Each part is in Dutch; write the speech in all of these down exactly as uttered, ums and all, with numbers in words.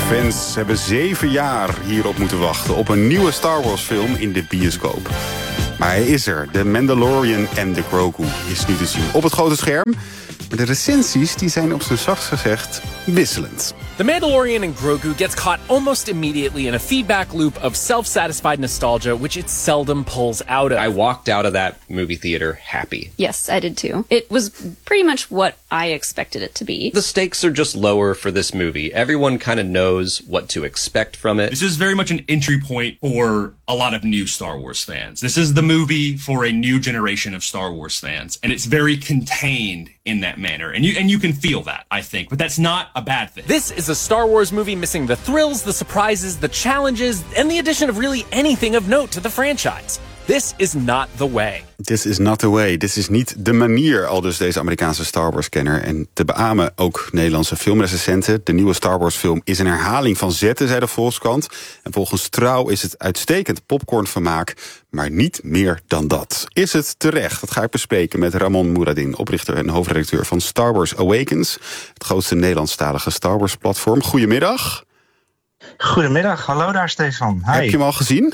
Fans hebben zeven jaar hierop moeten wachten op een nieuwe Star Wars film in de bioscoop. Maar hij is er. The Mandalorian and the Grogu is nu te zien op het grote scherm. Maar de recensies die zijn op zijn zachtst gezegd wisselend. The Mandalorian and Grogu gets caught almost immediately in a feedback loop of self-satisfied nostalgia, which it seldom pulls out of. I walked out of that movie theater happy. Yes, I did too. It was pretty much what I expected it to be. The stakes are just lower for this movie. Everyone kind of knows what to expect from it. This is very much an entry point for a lot of new Star Wars fans. This is the movie for a new generation of Star Wars fans, and it's very contained in that manner. And you and you can feel that, I think, but that's not a bad thing. This is a Star Wars movie missing the thrills, the surprises, the challenges, and the addition of really anything of note to the franchise. This is not the way. This is not the way. Dit is niet de manier, aldus deze Amerikaanse Star Wars-kenner. En te beamen ook Nederlandse filmrecensenten. De nieuwe Star Wars-film is een herhaling van zetten, zei de Volkskrant. En volgens Trouw is het uitstekend popcornvermaak, maar niet meer dan dat. Is het terecht? Dat ga ik bespreken met Ramon Mouradin, oprichter en hoofdredacteur van Star Wars Awakens, het grootste Nederlandstalige Star Wars-platform. Goedemiddag. Goedemiddag, hallo daar Stefan. Hi. Heb je hem al gezien?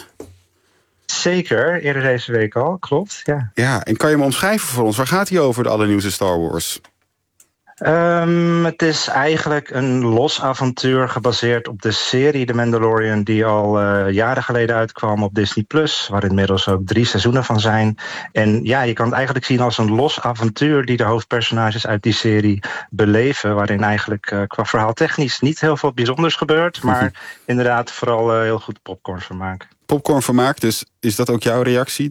Zeker, eerder deze week al, klopt, ja. Ja, en kan je hem omschrijven voor ons? Waar gaat hij over, de allernieuwste Star Wars? Um, het is eigenlijk een los avontuur gebaseerd op de serie The Mandalorian, die al uh, jaren geleden uitkwam op Disney plus, waar inmiddels ook drie seizoenen van zijn. En ja, je kan het eigenlijk zien als een los avontuur die de hoofdpersonages uit die serie beleven, waarin eigenlijk uh, qua verhaal technisch niet heel veel bijzonders gebeurt, maar mm-hmm. inderdaad vooral uh, heel goed popcornvermaak. Popcornvermaak, dus is dat ook jouw reactie?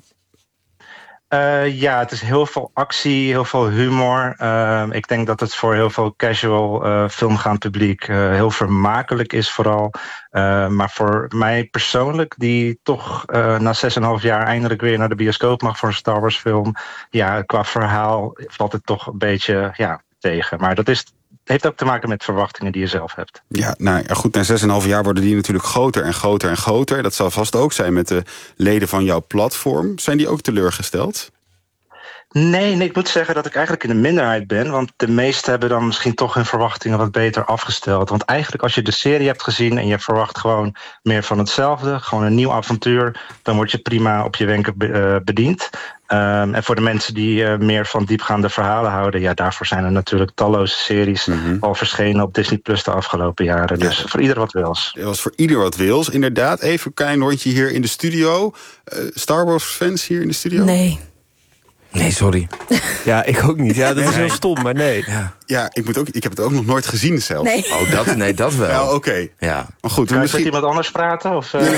Uh, ja, het is heel veel actie, heel veel humor. Uh, ik denk dat het voor heel veel casual uh, filmgaand publiek uh, heel vermakelijk is vooral. Uh, maar voor mij persoonlijk, die toch uh, na zes en een half jaar eindelijk weer naar de bioscoop mag voor een Star Wars film. Ja, qua verhaal valt het toch een beetje ja, tegen. Maar dat is... Het heeft ook te maken met verwachtingen die je zelf hebt. Ja, nou ja, goed, na zes en een half jaar worden die natuurlijk groter en groter en groter. Dat zal vast ook zijn met de leden van jouw platform. Zijn die ook teleurgesteld? Nee, nee, ik moet zeggen dat ik eigenlijk in de minderheid ben. Want de meesten hebben dan misschien toch hun verwachtingen wat beter afgesteld. Want eigenlijk als je de serie hebt gezien en je verwacht gewoon meer van hetzelfde, gewoon een nieuw avontuur, dan word je prima op je wenken be- uh, bediend. Um, en voor de mensen die uh, meer van diepgaande verhalen houden, ja, daarvoor zijn er natuurlijk talloze series mm-hmm. al verschenen op Disney plus de afgelopen jaren. Ja. Dus voor ieder wat wils. Het was voor ieder wat wils, inderdaad. Even een klein rondje hier in de studio. Uh, Star Wars fans hier in de studio? Nee. Nee, sorry. Ja, ik ook niet. Ja, dat is heel stom, maar nee. Ja, ja ik, moet ook, ik heb het ook nog nooit gezien zelf. Nee. Oh, dat, nee, dat wel. Ja, oké. Okay. Ja. Maar goed, kan misschien... je met iemand anders praten? Of, uh... ja,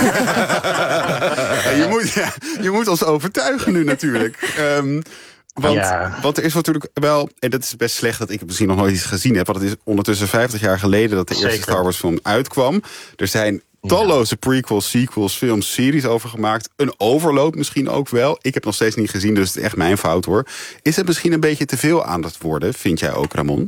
je, moet, ja, je moet ons overtuigen nu natuurlijk. Um, want, ja. want er is natuurlijk wel, en dat is best slecht dat ik het misschien nog nooit iets gezien heb, want het is ondertussen vijftig jaar geleden dat de Zeker. eerste Star Wars film uitkwam. Er zijn talloze prequels, sequels, films, series over gemaakt. Een overload misschien ook wel. Ik heb nog steeds niet gezien, dus het is echt mijn fout hoor. Is het misschien een beetje te veel aan het worden, vind jij ook, Ramon?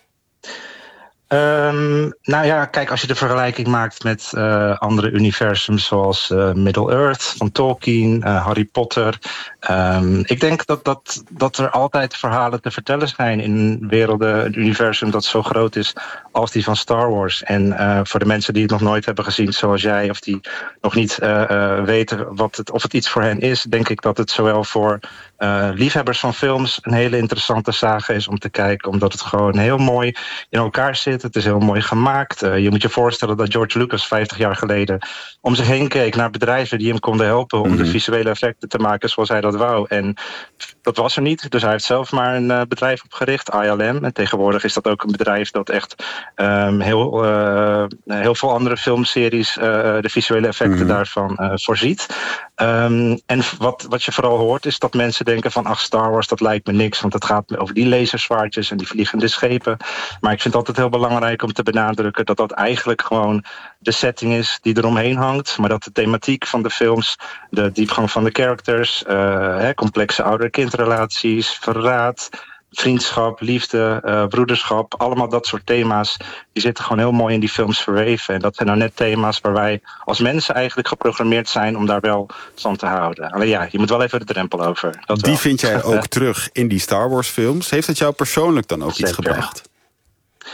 Um, nou ja, kijk, als je de vergelijking maakt met uh, andere universums zoals uh, Middle-earth van Tolkien, uh, Harry Potter. Um, ik denk dat, dat, dat er altijd verhalen te vertellen zijn in werelden, een universum dat zo groot is als die van Star Wars. En uh, voor de mensen die het nog nooit hebben gezien zoals jij, of die nog niet uh, uh, weten wat het, of het iets voor hen is, denk ik dat het zowel voor uh, liefhebbers van films een hele interessante saga is om te kijken, omdat het gewoon heel mooi in elkaar zit. Het is heel mooi gemaakt. Uh, je moet je voorstellen dat George Lucas vijftig jaar geleden om zich heen keek naar bedrijven die hem konden helpen om mm-hmm. de visuele effecten te maken zoals hij dat wou. En dat was er niet. Dus hij heeft zelf maar een uh, bedrijf opgericht, I L M. En tegenwoordig is dat ook een bedrijf dat echt um, heel, uh, heel veel andere filmseries uh, de visuele effecten mm-hmm. daarvan uh, voorziet. Um, en wat, wat je vooral hoort is dat mensen denken van ach, Star Wars, dat lijkt me niks, want het gaat over die laserzwaardjes en die vliegende schepen. Maar ik vind het altijd heel belangrijk om te benadrukken dat dat eigenlijk gewoon de setting is die eromheen hangt, maar dat de thematiek van de films, de diepgang van de characters, uh, hè, complexe ouder-kindrelaties, verraad, vriendschap, liefde, uh, broederschap, allemaal dat soort thema's, die zitten gewoon heel mooi in die films verweven. En dat zijn nou net thema's waar wij als mensen eigenlijk geprogrammeerd zijn om daar wel van te houden. Alleen ja, je moet wel even de drempel over. Dat die wel. vind jij ook terug in die Star Wars films. Heeft het jou persoonlijk dan ook Zeker. iets gebracht?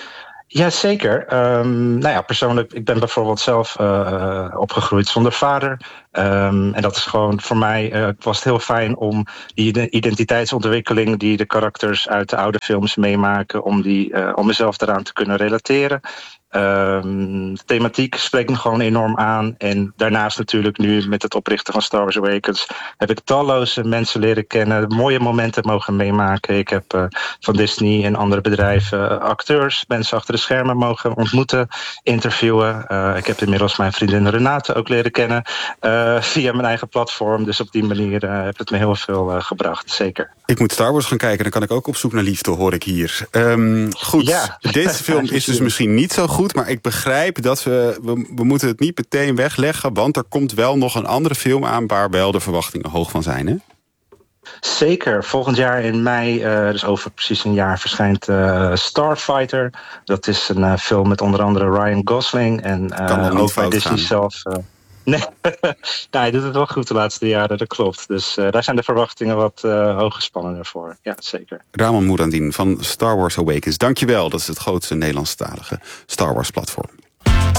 Ja, zeker. Um, nou ja, persoonlijk, ik ben bijvoorbeeld zelf uh, opgegroeid zonder vader. Um, en dat is gewoon voor mij, uh, was het heel fijn om die identiteitsontwikkeling die de karakters uit de oude films meemaken, om, die, uh, om mezelf eraan te kunnen relateren. Um, de thematiek spreekt me gewoon enorm aan. En daarnaast natuurlijk nu met het oprichten van Star Wars Awakens heb ik talloze mensen leren kennen, mooie momenten mogen meemaken. Ik heb uh, van Disney en andere bedrijven uh, acteurs, mensen achter de schermen mogen ontmoeten, interviewen. Uh, ik heb inmiddels mijn vriendin Renate ook leren kennen uh, via mijn eigen platform. Dus op die manier uh, heeft het me heel veel uh, gebracht, zeker. Ik moet Star Wars gaan kijken, dan kan ik ook op zoek naar liefde, hoor ik hier. Um, goed, ja. Deze film is dus misschien niet zo goed, maar ik begrijp dat we, we... we moeten het niet meteen wegleggen, want er komt wel nog een andere film aan waar wel de verwachtingen hoog van zijn, hè? Zeker. Volgend jaar in mei, uh, dus over precies een jaar, verschijnt uh, Starfighter. Dat is een uh, film met onder andere Ryan Gosling en uh, ook bij Disney gaan. zelf... Uh, Nee, nou, hij doet het wel goed de laatste jaren, dat klopt. Dus uh, daar zijn de verwachtingen wat uh, hooggespannen voor. Ja, zeker. Ramon Moerandien van Star Wars Awakens, dankjewel. Dat is het grootste Nederlandstalige Star Wars platform.